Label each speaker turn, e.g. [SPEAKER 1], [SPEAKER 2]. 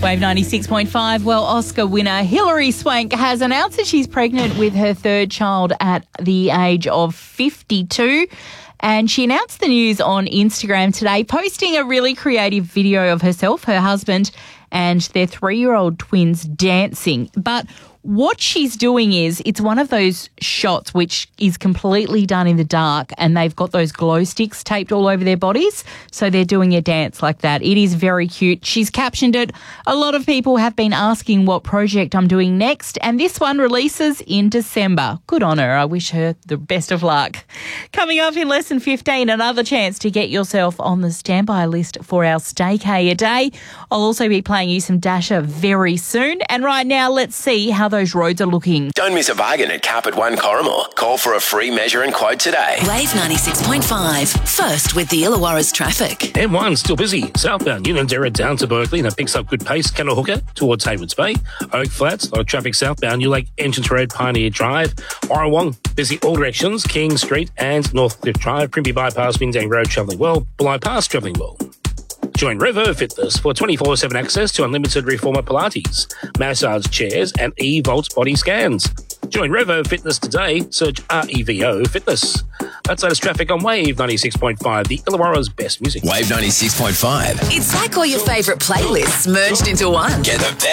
[SPEAKER 1] Wave 96.5. Well, Oscar winner Hilary Swank has announced that she's pregnant with her third child at the age of 52. And she announced the news on Instagram today, posting a really creative video of herself, her husband, and their 3-year-old twins dancing. But what she's doing is, it's one of those shots which is completely done in the dark, and they've got those glow sticks taped all over their bodies. So they're doing a dance like that. It is very cute. She's captioned it, "A lot of people have been asking what project I'm doing next, and this one releases in December." Good on her. I wish her the best of luck. Coming up in less than 15, another chance to get yourself on the standby list for our Staycay a Day. I'll also be playing you some Dasher very soon. And right now, let's see how those roads are looking.
[SPEAKER 2] Don't miss a bargain at Carpet One Corrimor. Call for a free measure and quote today.
[SPEAKER 3] Wave 96.5. First with the Illawarra's traffic.
[SPEAKER 4] M1 still busy. Southbound Unanderra down to Berkeley, and it picks up good pace. Kenner Hooker towards Haywards Bay. Oak Flats, a lot of traffic southbound. New Lake Entrance Road, Pioneer Drive. Warrawong, busy all directions. King Street and Northcliffe Drive. Primby Bypass, Windang Road travelling well. Bulli Pass travelling well. Join Revo Fitness for 24/7 access to unlimited reformer Pilates, massage chairs and e-Volts body scans. Join Revo Fitness today. Search REVO Fitness. That's latest traffic on Wave 96.5, the Illawarra's best music.
[SPEAKER 2] Wave 96.5.
[SPEAKER 3] It's like all your favourite playlists merged into one.
[SPEAKER 2] Get the best.